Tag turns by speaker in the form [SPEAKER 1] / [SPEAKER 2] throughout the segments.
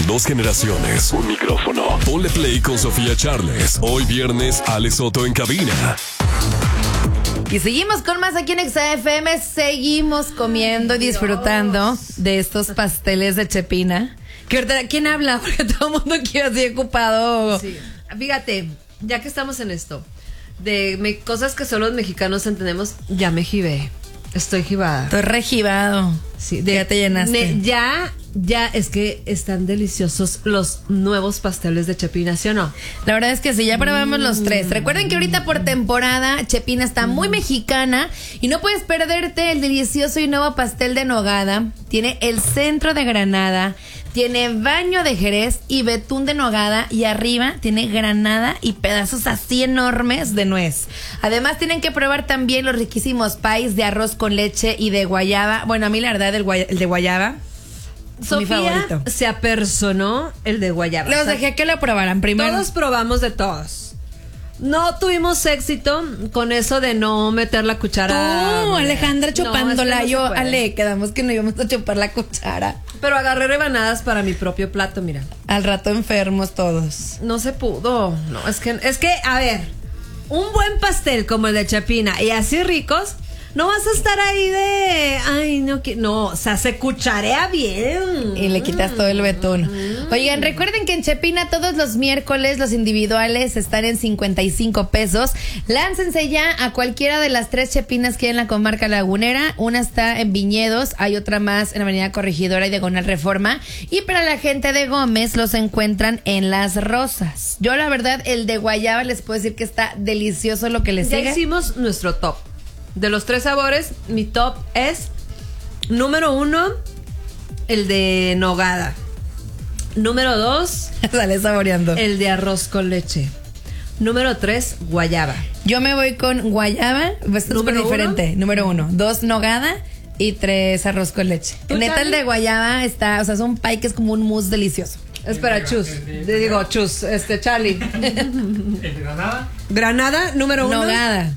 [SPEAKER 1] 2 generaciones, un micrófono. Ponle play con Sofía Charles. Hoy viernes, Ale Soto en cabina.
[SPEAKER 2] Y seguimos con más aquí en XFM. Seguimos comiendo y disfrutando de estos pasteles de Chepina. Que ahorita, ¿quién habla? Porque todo el mundo aquí así ocupado.
[SPEAKER 3] Sí. Fíjate, ya que estamos en esto, de cosas que solo los mexicanos entendemos, ya me jibé. Estoy jibada.
[SPEAKER 2] Estoy regibado.
[SPEAKER 3] Sí,
[SPEAKER 2] ya te llenaste.
[SPEAKER 3] Ya, es que están deliciosos los nuevos pasteles de Chepina, ¿sí o no?
[SPEAKER 2] La verdad es que sí, ya probamos los 3. Recuerden que ahorita por temporada Chepina está muy mexicana y no puedes perderte el delicioso y nuevo pastel de nogada. Tiene el centro de granada, tiene baño de jerez y betún de nogada y arriba tiene granada y pedazos así enormes de nuez. Además tienen que probar también los riquísimos pies de arroz con leche y de guayaba. Bueno, a mí la verdad el de guayaba
[SPEAKER 3] Sofía se apersonó el de guayaba.
[SPEAKER 2] Los dejé que lo probaran primero.
[SPEAKER 3] Todos probamos de todos. No tuvimos éxito con eso de no meter la cuchara.
[SPEAKER 2] Tú, Alejandra, chupándola.
[SPEAKER 3] No, es que no
[SPEAKER 2] Ale, quedamos que no íbamos a chupar la cuchara.
[SPEAKER 3] Pero agarré rebanadas para mi propio plato, mira.
[SPEAKER 2] Al rato enfermos todos.
[SPEAKER 3] No se pudo. No, es que, a ver, un buen pastel como el de Chepina y así ricos, no vas a estar ahí de, ay, no, o sea, se cucharea bien.
[SPEAKER 2] Y le quitas todo el betún. Oigan, recuerden que en Chepina todos los miércoles los individuales están en 55 pesos. Láncense ya a cualquiera de las 3 Chepinas que hay en la comarca lagunera. Una está en Viñedos, hay otra más en Avenida Corregidora y Diagonal Reforma. Y para la gente de Gómez los encuentran en Las Rosas. Yo la verdad, el de guayaba les puedo decir que está delicioso lo que les sigue.
[SPEAKER 3] Ya hicimos nuestro top. De los 3 sabores, mi top es número 1, el de nogada. Número 2,
[SPEAKER 2] sale saboreando.
[SPEAKER 3] El de arroz con leche. Número 3, guayaba.
[SPEAKER 2] Yo me voy con guayaba, pues es súper diferente. Número 1, 2 nogada y 3 arroz con leche. Neta, Charlie? El de guayaba está, o sea, es un pie que es como un mousse delicioso.
[SPEAKER 3] Espera, Chus. Le digo, Chus, Charlie.
[SPEAKER 4] ¿El de Granada?
[SPEAKER 3] Granada, número 1.
[SPEAKER 2] Nogada.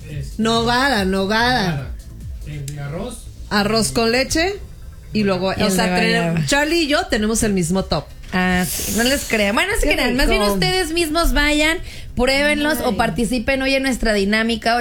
[SPEAKER 3] Nogada.
[SPEAKER 4] El de arroz.
[SPEAKER 3] Arroz con leche. Y luego, o sea, Charlie y yo tenemos el mismo top.
[SPEAKER 2] Ah, sí, no les crean. Bueno, es que más bien ustedes mismos vayan, pruébenlos o participen hoy en nuestra dinámica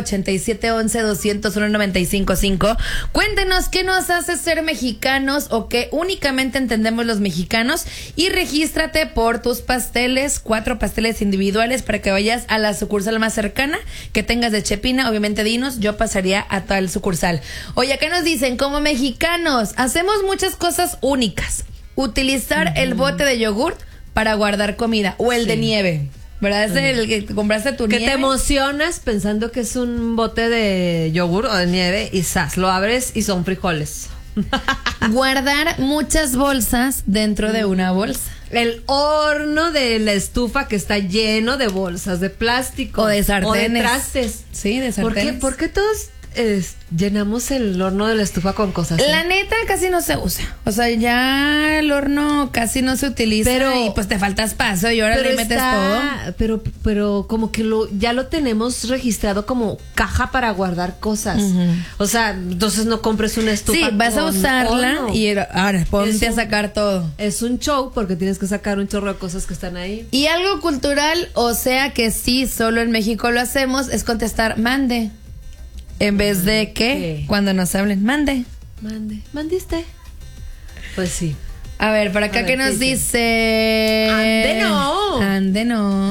[SPEAKER 2] 8711-200-1955. Cuéntenos qué nos hace ser mexicanos o qué únicamente entendemos los mexicanos y regístrate por tus pasteles, 4 pasteles individuales para que vayas a la sucursal más cercana que tengas de Chepina. Obviamente dinos, yo pasaría a tal sucursal. Oye, acá nos dicen, como mexicanos, hacemos muchas cosas únicas. Utilizar el bote de yogurt para guardar comida o el de nieve, ¿verdad? Es el que compraste tu nieve.
[SPEAKER 3] Que te emocionas pensando que es un bote de yogur o de nieve y lo abres y son frijoles.
[SPEAKER 2] Guardar muchas bolsas dentro de una bolsa.
[SPEAKER 3] El horno de la estufa que está lleno de bolsas de plástico.
[SPEAKER 2] O de sartenes.
[SPEAKER 3] O de trastes.
[SPEAKER 2] Sí, de sartenes.
[SPEAKER 3] ¿Por qué todos llenamos el horno de la estufa con cosas?
[SPEAKER 2] La neta casi no se usa. O sea, ya el horno casi no se utiliza. Pero, y pues te falta espacio y ahora le metes todo.
[SPEAKER 3] Pero como que ya lo tenemos registrado como caja para guardar cosas. O sea, entonces no compres una estufa.
[SPEAKER 2] Sí, vas a usarla y ahora ponte a sacar todo.
[SPEAKER 3] Es un show porque tienes que sacar un chorro de cosas que están ahí.
[SPEAKER 2] Y algo cultural, o sea que sí, solo en México lo hacemos, es contestar mande. En vez de que cuando nos hablen, mande.
[SPEAKER 3] ¿Mandiste? Pues sí.
[SPEAKER 2] A ver, por acá que nos dice... Ande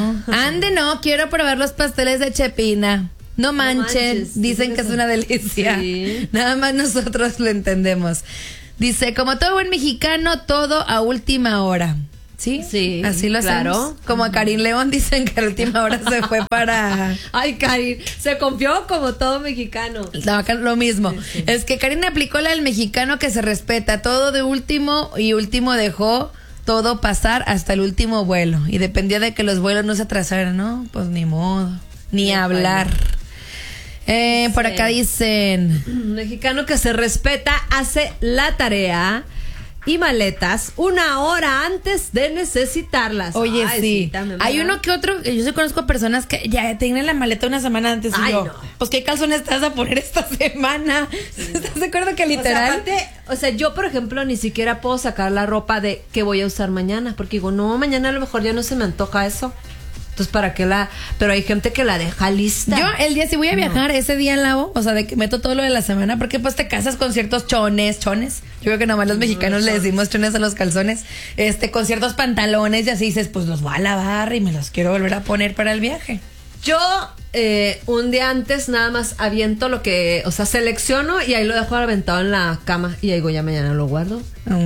[SPEAKER 2] no, quiero probar los pasteles de Chepina. No manches. Dicen que es una delicia. Sí. Nada más nosotros lo entendemos. Dice, como todo buen mexicano, todo a última hora. ¿Sí?
[SPEAKER 3] Sí,
[SPEAKER 2] así lo hacemos. Como a Karin León dicen que a la última hora se fue para...
[SPEAKER 3] Ay, Karin, se confió como todo mexicano.
[SPEAKER 2] No, lo mismo. Sí. Es que Karin aplicó la del mexicano que se respeta todo de último y último dejó todo pasar hasta el último vuelo. Y dependía de que los vuelos no se atrasaran, ¿no? Pues ni modo, ni hablar. Por acá dicen...
[SPEAKER 3] Un mexicano que se respeta hace la tarea. y maletas 1 hora antes de necesitarlas.
[SPEAKER 2] Oye,
[SPEAKER 3] Ay,
[SPEAKER 2] sí.
[SPEAKER 3] también,
[SPEAKER 2] Hay
[SPEAKER 3] ¿verdad?
[SPEAKER 2] uno que otro, yo sí conozco personas que ya tienen la maleta una semana antes. Y
[SPEAKER 3] Ay,
[SPEAKER 2] yo,
[SPEAKER 3] no.
[SPEAKER 2] pues ¿qué calzones te vas a poner esta semana? ¿Estás de acuerdo que literal?
[SPEAKER 3] O sea, yo, por ejemplo, ni siquiera puedo sacar la ropa de que voy a usar mañana, porque digo, no, mañana a lo mejor ya no se me antoja eso. Entonces, ¿para qué la...? Pero hay gente que la deja lista.
[SPEAKER 2] Yo el día si voy a viajar, ese día lavo, o sea, de que meto todo lo de la semana, porque pues te casas con ciertos chones. Yo creo que nomás los mexicanos le decimos chones a los calzones, con ciertos pantalones y así dices, pues los voy a lavar y me los quiero volver a poner para el viaje.
[SPEAKER 3] Yo un día antes nada más aviento lo que, o sea, selecciono y ahí lo dejo aventado en la cama y ahí digo, ya mañana lo guardo.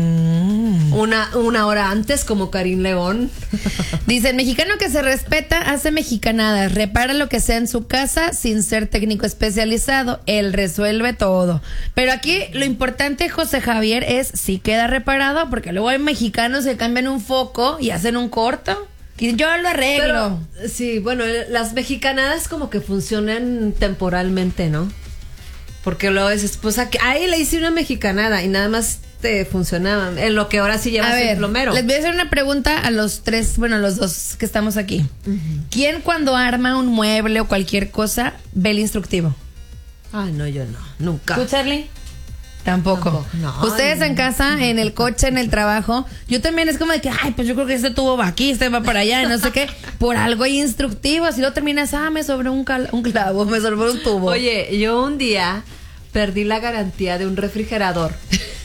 [SPEAKER 3] Una hora antes, como Karim León.
[SPEAKER 2] Dice, el mexicano que se respeta hace mexicanadas, repara lo que sea en su casa sin ser técnico especializado, él resuelve todo. Pero aquí lo importante, José Javier, es si queda reparado, porque luego hay mexicanos que cambian un foco y hacen un corto. Y yo lo arreglo.
[SPEAKER 3] Pero, sí, bueno, las mexicanadas como que funcionan temporalmente, ¿no? Porque luego dices, pues ahí le hice una mexicanada y nada más te funcionaba. En lo que ahora sí llevas el plomero.
[SPEAKER 2] Les voy a hacer una pregunta a los tres, bueno, a los dos que estamos aquí. ¿Quién cuando arma un mueble o cualquier cosa ve el instructivo?
[SPEAKER 3] Ay, no, yo no, nunca.
[SPEAKER 2] ¿Tú, Charlie? Tampoco.
[SPEAKER 3] No,
[SPEAKER 2] Ustedes en casa, en el coche, en el trabajo, yo también es como de que, ay, pues yo creo que este tubo va aquí, este va para allá, no sé qué. Por algo hay instructivos. Y luego terminas, me sobró un clavo, me sobró un tubo.
[SPEAKER 3] Oye, yo un día perdí la garantía de un refrigerador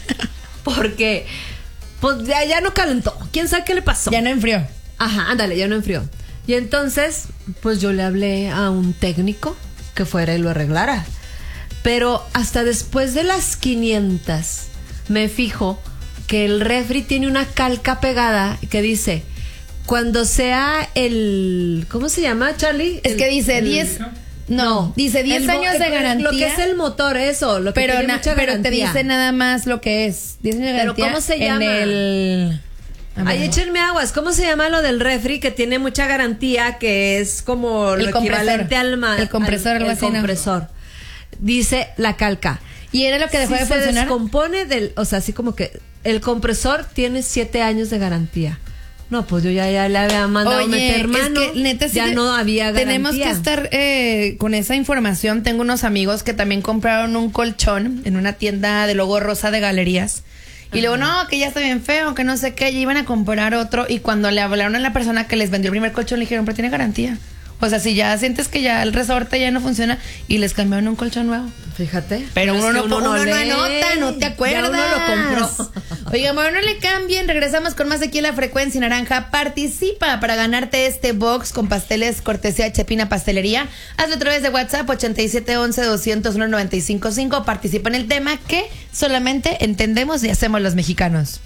[SPEAKER 3] porque pues ya no calentó. ¿Quién sabe qué le pasó?
[SPEAKER 2] Ya no enfrió.
[SPEAKER 3] Ajá, ándale, ya no enfrió. Y entonces, pues yo le hablé a un técnico que fuera y lo arreglara. Pero hasta después de las 500 me fijo que el refri tiene una calca pegada que dice, cuando sea ¿cómo se llama, Charlie?
[SPEAKER 2] Es que dice 10... No, dice 10 años de garantía.
[SPEAKER 3] Lo que es el motor, eso, lo que
[SPEAKER 2] pero
[SPEAKER 3] tiene mucha garantía.
[SPEAKER 2] Pero te dice nada más lo que es. 10 años de garantía.
[SPEAKER 3] ¿Pero cómo se llama? Ay, échenme aguas. ¿Cómo se llama lo del refri que tiene mucha garantía, que es como lo equivalente al
[SPEAKER 2] el compresor, algo así, ¿no?
[SPEAKER 3] Compresor. Dice la calca.
[SPEAKER 2] Y era lo que dejó de funcionar.
[SPEAKER 3] Se descompone o sea, así como que el compresor tiene 7 años de garantía. No, pues yo ya le había mandado meter mano.
[SPEAKER 2] Es que neta,
[SPEAKER 3] ya no había garantía.
[SPEAKER 2] Tenemos que estar con esa información. Tengo unos amigos que también compraron un colchón en una tienda de logo rosa de galerías. Y luego, no, que ya está bien feo, que no sé qué, y iban a comprar otro. Y cuando le hablaron a la persona que les vendió el primer colchón, le dijeron, pero tiene garantía. O sea, si ya sientes que ya el resorte ya no funciona, y les cambiaron un colchón nuevo.
[SPEAKER 3] Fíjate.
[SPEAKER 2] Pero uno no
[SPEAKER 3] lee,
[SPEAKER 2] anota, no te acuerdas.
[SPEAKER 3] Ya uno lo compró.
[SPEAKER 2] Oigan, bueno, no le cambien. Regresamos con más aquí en La Frecuencia Naranja. Participa para ganarte este box con pasteles cortesía Chepina Pastelería. Hazlo a través de WhatsApp 8711-201-955. Participa en el tema que solamente entendemos y hacemos los mexicanos.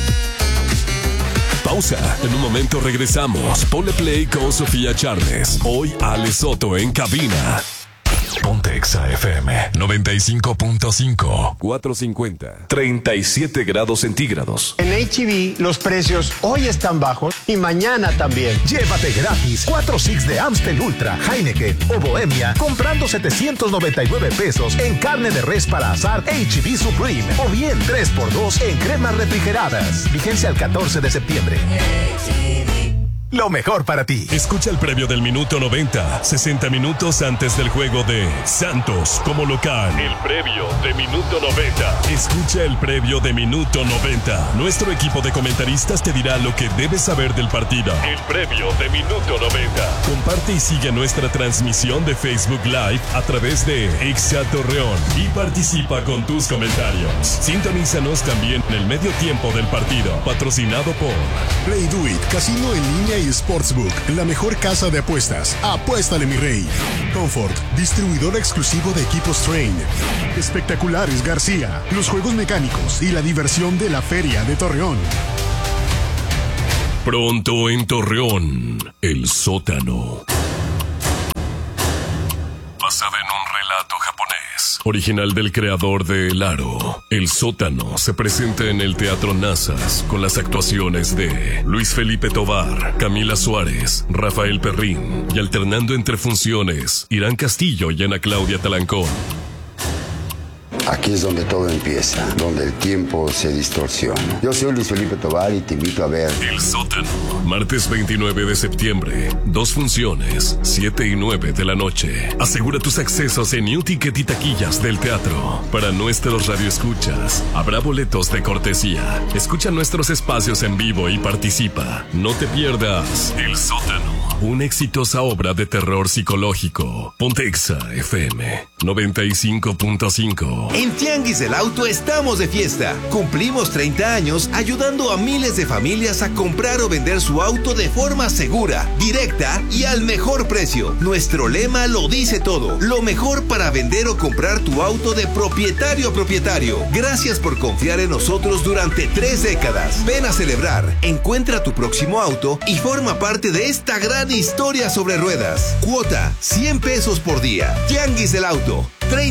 [SPEAKER 1] Pausa. En un momento regresamos. Ponle play con Sofía Charles. Hoy Ale Soto en cabina. Ponte Exa FM 95.5 450 37 grados centígrados.
[SPEAKER 5] En H-E-B los precios hoy están bajos y mañana también.
[SPEAKER 6] Llévate gratis 4 six de Amstel Ultra, Heineken o Bohemia comprando 799 pesos en carne de res para asar H-E-B Supreme o bien 3x2 en cremas refrigeradas. Vigencia al 14 de septiembre. Lo mejor para ti.
[SPEAKER 1] Escucha el previo del minuto 90, 60 minutos antes del juego de Santos como local. El previo de minuto 90. Escucha el previo de minuto 90. Nuestro equipo de comentaristas te dirá lo que debes saber del partido. El previo de minuto 90. Comparte y sigue nuestra transmisión de Facebook Live a través de Exa Torreón y participa con tus comentarios. Sintonízanos también en el medio tiempo del partido, patrocinado por
[SPEAKER 7] Play Do It, casino en línea y Sportsbook, la mejor casa de apuestas. Apuéstale, mi rey. Comfort, distribuidor exclusivo de equipos Train. Espectaculares García, los juegos mecánicos y la diversión de la Feria de Torreón.
[SPEAKER 1] Pronto en Torreón, El Sótano. Basada en un relato japonés. Original del creador de El Aro. El Sótano se presenta en el Teatro Nazas con las actuaciones de Luis Felipe Tovar, Camila Suárez, Rafael Perrín y alternando entre funciones, Irán Castillo y Ana Claudia Talancón.
[SPEAKER 8] Aquí es donde todo empieza, donde el tiempo se distorsiona. Yo soy Luis Felipe Tovar y te invito a ver
[SPEAKER 1] El Sótano, martes 29 de septiembre, 2 funciones, 7 y 9 de la noche. Asegura tus accesos en Newticket y taquillas del teatro. Para nuestros radioescuchas, habrá boletos de cortesía. Escucha nuestros espacios en vivo y participa. No te pierdas El Sótano, una exitosa obra de terror psicológico. Ponte Exa FM 95.5.
[SPEAKER 9] En Tianguis del Auto estamos de fiesta. Cumplimos 30 años ayudando a miles de familias a comprar o vender su auto de forma segura, directa y al mejor precio. Nuestro lema lo dice todo. Lo mejor para vender o comprar tu auto de propietario a propietario. Gracias por confiar en nosotros durante 3 décadas. Ven a celebrar, encuentra tu próximo auto y forma parte de esta gran historia sobre ruedas. Cuota, 100 pesos por día. Tianguis del Auto.